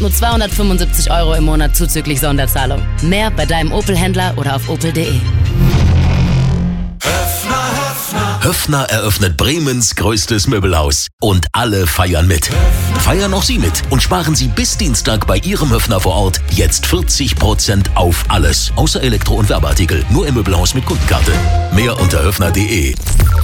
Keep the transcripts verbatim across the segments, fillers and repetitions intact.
ab nur zweihundertfünfundsiebzig Euro im Monat zuzüglich Sonderzahlung. Mehr bei deinem Opel-Händler oder auf opel punkt de. Höffner eröffnet Bremens größtes Möbelhaus und alle feiern mit. Feiern auch Sie mit und sparen Sie bis Dienstag bei Ihrem Höffner vor Ort jetzt vierzig Prozent auf alles. Außer Elektro- und Werbeartikel. Nur im Möbelhaus mit Kundenkarte. Mehr unter höffner punkt de.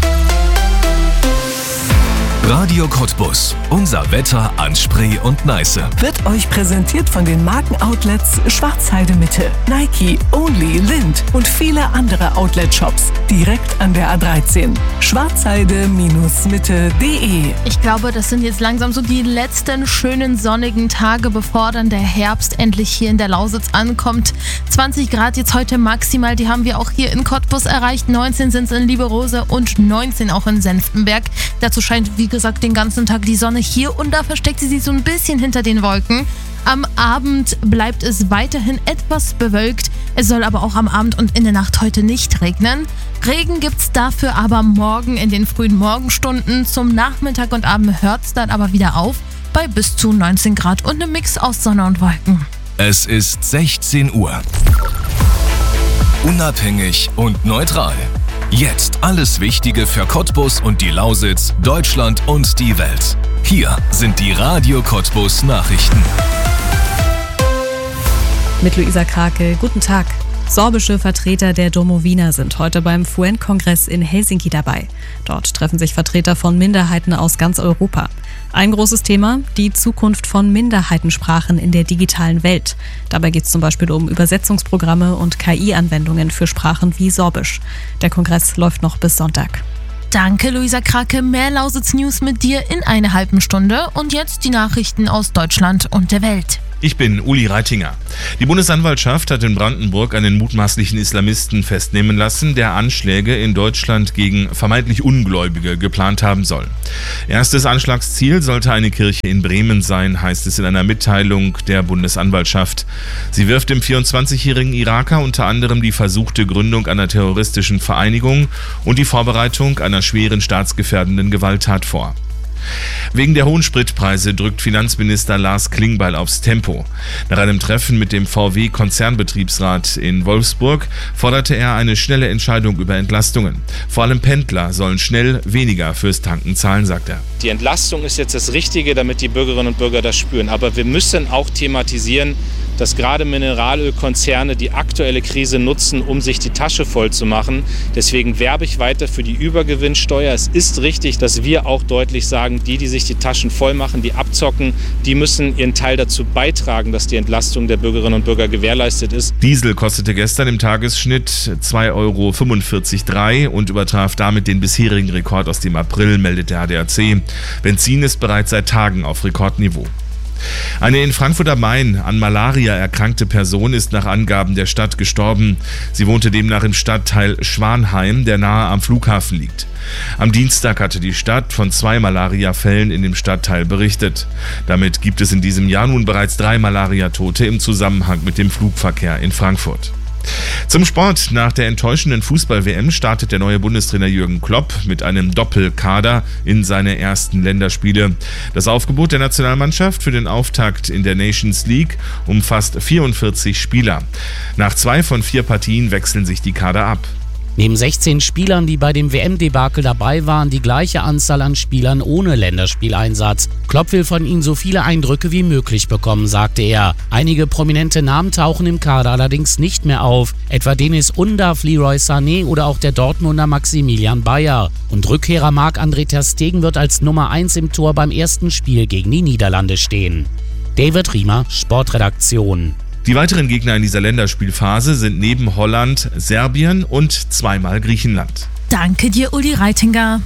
Radio Cottbus. Unser Wetter an Spree und Neiße. Wird euch präsentiert von den Markenoutlets Schwarzheide Mitte, Nike, Only, Lind und viele andere Outlet-Shops direkt an der A dreizehn. schwarzheide Mitte punkt de. Ich glaube, das sind jetzt langsam so die letzten schönen sonnigen Tage, bevor dann der Herbst endlich hier in der Lausitz ankommt. zwanzig Grad jetzt heute maximal, die haben wir auch hier in Cottbus erreicht. neunzehn sind es in Lieberose und neunzehn auch in Senftenberg. Dazu scheint, wie gesagt, den ganzen Tag die Sonne hier und da versteckt sie sich so ein bisschen hinter den Wolken. Am Abend bleibt es weiterhin etwas bewölkt. Es soll aber auch am Abend und in der Nacht heute nicht regnen. Regen gibt's dafür aber morgen in den frühen Morgenstunden. Zum Nachmittag und Abend hört's dann aber wieder auf bei bis zu neunzehn Grad und einem Mix aus Sonne und Wolken. Es ist sechzehn Uhr. Unabhängig und neutral. Jetzt alles Wichtige für Cottbus und die Lausitz, Deutschland und die Welt. Hier sind die Radio Cottbus Nachrichten. Mit Luisa Krake, guten Tag. Sorbische Vertreter der Domowina sind heute beim F U E N-Kongress in Helsinki dabei. Dort treffen sich Vertreter von Minderheiten aus ganz Europa. Ein großes Thema, die Zukunft von Minderheitensprachen in der digitalen Welt. Dabei geht es zum Beispiel um Übersetzungsprogramme und K I-Anwendungen für Sprachen wie Sorbisch. Der Kongress läuft noch bis Sonntag. Danke, Luisa Krake. Mehr Lausitz News mit dir in einer halben Stunde. Und jetzt die Nachrichten aus Deutschland und der Welt. Ich bin Uli Reitinger. Die Bundesanwaltschaft hat in Brandenburg einen mutmaßlichen Islamisten festnehmen lassen, der Anschläge in Deutschland gegen vermeintlich Ungläubige geplant haben soll. Erstes Anschlagsziel sollte eine Kirche in Bremen sein, heißt es in einer Mitteilung der Bundesanwaltschaft. Sie wirft dem vierundzwanzigjährigen Iraker unter anderem die versuchte Gründung einer terroristischen Vereinigung und die Vorbereitung einer schweren staatsgefährdenden Gewalttat vor. Wegen der hohen Spritpreise drückt Finanzminister Lars Klingbeil aufs Tempo. Nach einem Treffen mit dem V W-Konzernbetriebsrat in Wolfsburg forderte er eine schnelle Entscheidung über Entlastungen. Vor allem Pendler sollen schnell weniger fürs Tanken zahlen, sagt er. Die Entlastung ist jetzt das Richtige, damit die Bürgerinnen und Bürger das spüren. Aber wir müssen auch thematisieren, dass gerade Mineralölkonzerne die aktuelle Krise nutzen, um sich die Tasche voll zu machen. Deswegen werbe ich weiter für die Übergewinnsteuer. Es ist richtig, dass wir auch deutlich sagen, die, die sich die Taschen voll machen, die abzocken, die müssen ihren Teil dazu beitragen, dass die Entlastung der Bürgerinnen und Bürger gewährleistet ist. Diesel kostete gestern im Tagesschnitt zwei Euro fünfundvierzig Komma drei und übertraf damit den bisherigen Rekord aus dem April, meldet der A D A C. Benzin ist bereits seit Tagen auf Rekordniveau. Eine in Frankfurt am Main an Malaria erkrankte Person ist nach Angaben der Stadt gestorben. Sie wohnte demnach im Stadtteil Schwanheim, der nahe am Flughafen liegt. Am Dienstag hatte die Stadt von zwei Malariafällen in dem Stadtteil berichtet. Damit gibt es in diesem Jahr nun bereits drei Malariatote im Zusammenhang mit dem Flugverkehr in Frankfurt. Zum Sport. Nach der enttäuschenden Fußball-W M startet der neue Bundestrainer Jürgen Klopp mit einem Doppelkader in seine ersten Länderspiele. Das Aufgebot der Nationalmannschaft für den Auftakt in der Nations League umfasst vierundvierzig Spieler. Nach zwei von vier Partien wechseln sich die Kader ab. Neben sechzehn Spielern, die bei dem W M-Debakel dabei waren, die gleiche Anzahl an Spielern ohne Länderspieleinsatz. Klopp will von ihnen so viele Eindrücke wie möglich bekommen, sagte er. Einige prominente Namen tauchen im Kader allerdings nicht mehr auf, etwa Denis Undav, Leroy Sané oder auch der Dortmunder Maximilian Bayer. Und Rückkehrer Marc-André ter Stegen wird als Nummer eins im Tor beim ersten Spiel gegen die Niederlande stehen. David Riemer, Sportredaktion. Die weiteren Gegner in dieser Länderspielphase sind neben Holland Serbien und zweimal Griechenland. Danke dir, Uli Reitinger.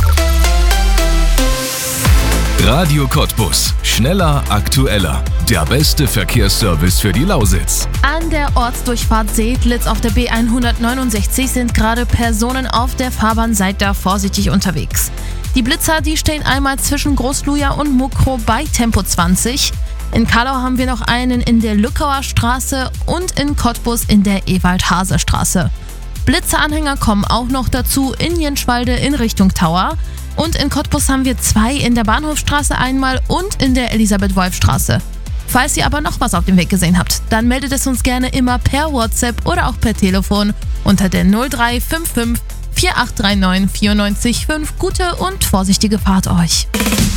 Radio Cottbus. Schneller, aktueller. Der beste Verkehrsservice für die Lausitz. An der Ortsdurchfahrt Seedlitz auf der B hundertneunundsechzig sind gerade Personen auf der Fahrbahn Seitdorf vorsichtig unterwegs. Die Blitzer, die stehen einmal zwischen Großluja und Mukro bei Tempo zwanzig. In Kallau haben wir noch einen in der Lückauer Straße und in Cottbus in der Ewald-Hase-Straße. Blitzeranhänger kommen auch noch dazu in Jenschwalde in Richtung Tower. Und in Cottbus haben wir zwei in der Bahnhofstraße einmal und in der Elisabeth-Wolf-Straße. Falls ihr aber noch was auf dem Weg gesehen habt, dann meldet es uns gerne immer per WhatsApp oder auch per Telefon unter der null drei fünf fünf vier acht drei neun vier neun fünf. Gute und vorsichtige Fahrt euch.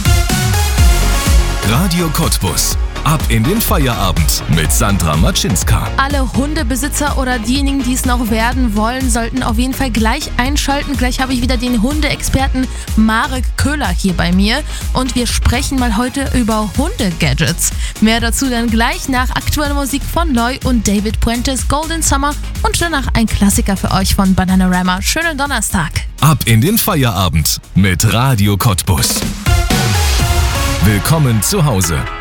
Radio Cottbus. Ab in den Feierabend mit Sandra Matschinska. Alle Hundebesitzer oder diejenigen, die es noch werden wollen, sollten auf jeden Fall gleich einschalten. Gleich habe ich wieder den Hundeexperten Marek Köhler hier bei mir und wir sprechen mal heute über Hunde-Gadgets. Mehr dazu dann gleich nach aktueller Musik von Loy und David Puentes, Golden Summer und danach ein Klassiker für euch von Bananarama. Schönen Donnerstag. Ab in den Feierabend mit Radio Cottbus. Willkommen zu Hause.